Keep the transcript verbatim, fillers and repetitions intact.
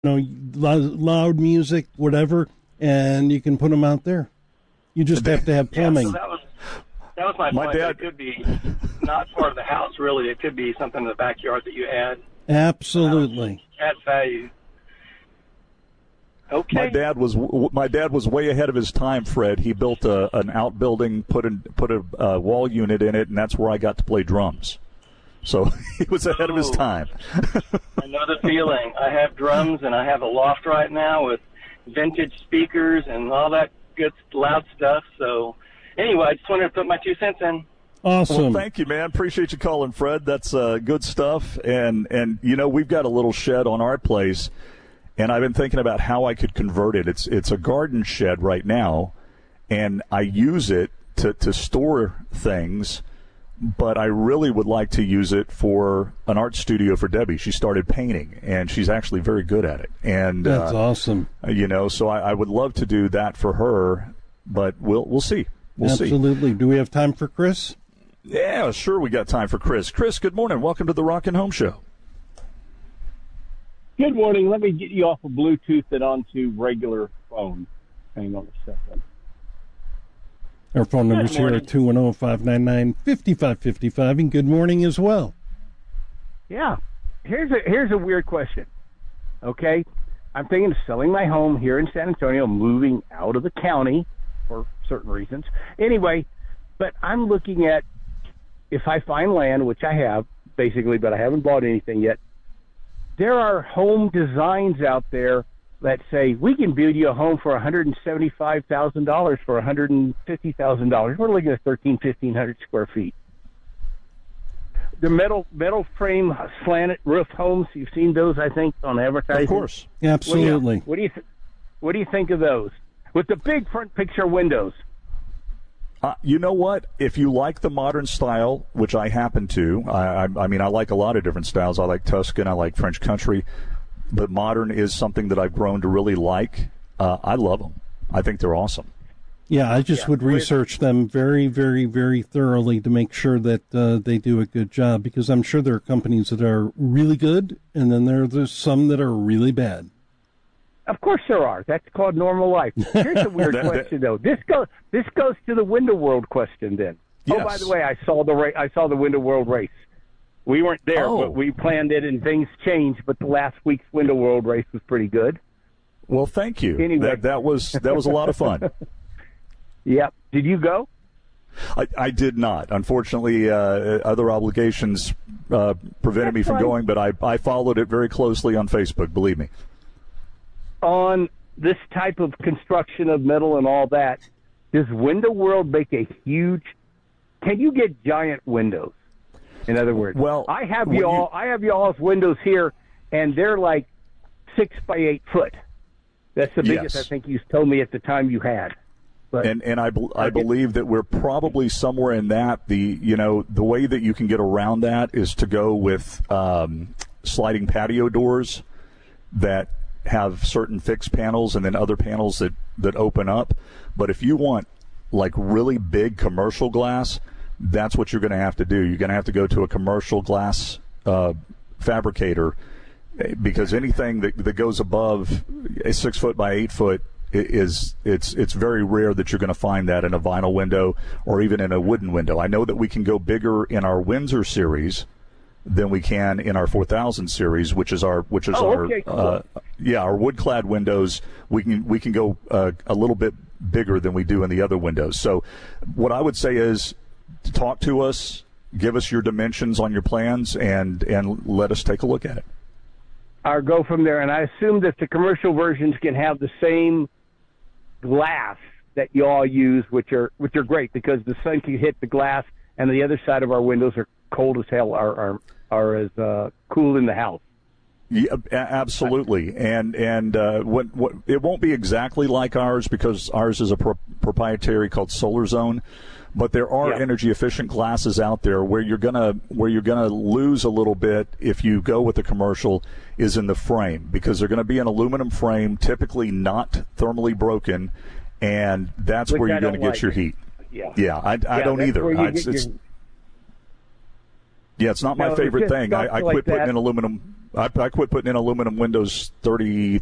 know, loud music, whatever, and you can put them out there. You just have to have plumbing. Yeah, so that was that was my, my point. dad. It could be not part of the house, really. It could be something in the backyard that you add. Absolutely. Um, adds value. Okay. My dad was my dad was way ahead of his time, Fred. He built a, an outbuilding, put in, put a uh, wall unit in it, and that's where I got to play drums. So he was ahead Ooh. of his time. I know the feeling. I have drums, and I have a loft right now with vintage speakers and all that good loud stuff. So anyway, I just wanted to put my two cents in. Awesome. Well, thank you, man. Appreciate you calling, Fred. That's uh, good stuff. And, and, you know, we've got a little shed on our place, and I've been thinking about how I could convert it. It's it's a garden shed right now, and I use it to, to store things, but I really would like to use it for an art studio for Debbie. She started painting, and she's actually very good at it. And That's uh, awesome. You know, so I, I would love to do that for her, but we'll we'll see. We'll Absolutely. see. Do we have time for Chris? Yeah, sure, we got time for Chris. Chris, good morning. Welcome to the Rockin' Home Show. Good morning. Let me get you off of Bluetooth and onto regular phone. Hang on a second. Our phone number's here at two one zero, five nine nine, five five five five, and good morning as well. Yeah. Here's a here's a weird question. Okay? I'm thinking of selling my home here in San Antonio, moving out of the county for certain reasons. Anyway, but I'm looking at if I find land, which I have, basically, but I haven't bought anything yet, there are home designs out there that say, we can build you a home for one hundred seventy-five thousand dollars for one hundred fifty thousand dollars. We're looking at thirteen, fifteen hundred square feet. The metal metal frame slanted roof homes, you've seen those, I think, on advertising. Of course. Absolutely. What do you, what do you, th- what do you think of those? With the big front picture windows. Uh, you know what? If you like the modern style, which I happen to, I, I, I mean, I like a lot of different styles. I like Tuscan, I like French country, but modern is something that I've grown to really like. Uh, I love them. I think they're awesome. Yeah, I just Yeah. would research them very, very, very thoroughly to make sure that uh, they do a good job, because I'm sure there are companies that are really good, and then there, there's some that are really bad. Of course there are. That's called normal life. Here's a weird That- question, though. This goes this goes to the Window World question. Then. Yes. Oh, by the way, I saw the ra- I saw the Window World race. We weren't there, Oh. but we planned it, and things changed. But the last week's Window World race was pretty good. Well, thank you. Anyway. That, that was that was a lot of fun. Yep. Did you go? I, I did not. Unfortunately, uh, other obligations uh, prevented That's me from fine. going, but I, I followed it very closely on Facebook, believe me. On this type of construction of metal and all that, does Window World make a huge? Can you get giant windows? In other words, Well, I have when y'all. you- I have y'all's windows here, and they're like six by eight foot. That's the biggest Yes. I think you told me at the time you had. But And and I, bel- I I get- believe that we're probably somewhere in that. The you know the way that you can get around that is to go with um, sliding patio doors that have certain fixed panels and then other panels that, that open up. But if you want like really big commercial glass, that's what you're going to have to do. You're going to have to go to a commercial glass uh, fabricator, because anything that, that goes above a six foot by eight foot is it's it's very rare that you're going to find that in a vinyl window or even in a wooden window. I know that we can go bigger in our Windsor series than we can in our four thousand series, which is our which is Oh, our okay, cool. uh, yeah our wood clad windows. We can we can go uh, a little bit bigger than we do in the other windows. So what I would say is talk to us, give us your dimensions on your plans, and and let us take a look at it. I'll go from there. And I assume that the commercial versions can have the same glass that y'all use, which are which are great because the sun can hit the glass, and the other side of our windows are cold as hell, are are, are as uh, cool in the house. Yeah, a- absolutely, and and uh, what what it won't be exactly like ours because ours is a pro- proprietary called Solar Zone, but there are Yeah. energy efficient glasses out there where you're gonna where you're gonna lose a little bit if you go with the commercial is in the frame, because they're going to be an aluminum frame, typically not thermally broken, and that's Which where I you're going to don't get your like. heat. Yeah, Yeah, I, I Yeah, don't that's either. where you I, it's, get it's, your- Yeah, it's not my no, favorite just thing. I, I like quit putting that. in aluminum. I, I quit putting in aluminum windows thirty,